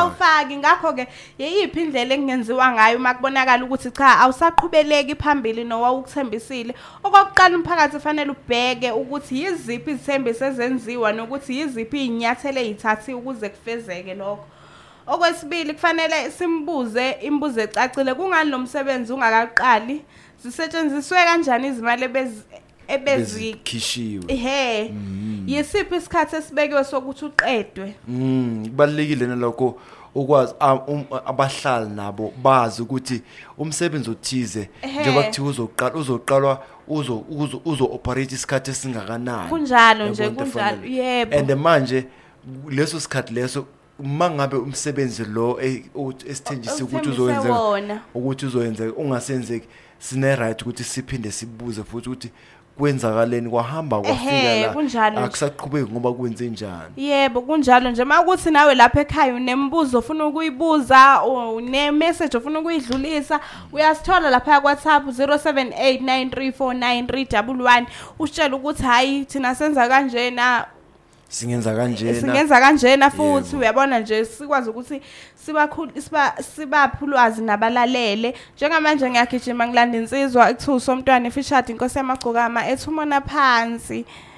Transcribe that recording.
awufaki ngakho ke yeyiphi indlela engenziwa ngayo makubonakala ukuthi cha awusaqhubeleki phambili nowawukuthembisile okokuqala umphakathi ufanele ubheke ukuthi yiziphi izithembiso ezenziwa nokuthi yiziphi izinyathelo ezithathiwe ukuze kufezeke lokho okwesibili kufanele simbuze imibuzo ecacile kungani lo msebenzi ungakaqali zisetshenziswe kanjani izimali ebezikhishiwe yisiphi isikhathi esibekiwe sokuthi uqedwe kubalekile nalokho ukwazi abahlali nabo bazi ukuthi umsebenzi othize njengoba kuthiwa uzoqalwa uzo operate isikhathi esingakanani kunjalo nje kunjalo yebo and manje leso sikhathi leso mangabe umsebenzi lo esithenjisi ukuthi uzoyenza ungasenzeki sine right ukuthi siphinde sibuze futhi ukuthi kwenzakaleni kwahamba kwafika la akusaqhubeki ngoba kwenze njani yebo kunjalo nje makuthi nawe lapha ekhaya unembuzo ufuna ukuyibuza une message ufuna ukuyidlulisa uyasithola lapha kwa WhatsApp 0789349311 usitshela ukuthi hayi thina senza kanjena singenza kanjena futhi uyabona nje sikwazi ukuthi sibaphulwazi nabalalele njengamanje ngiyagijima ngilanda insizwa ekuthiwa uSomntwana eFishard inkosi yamagcokama ethumona phansi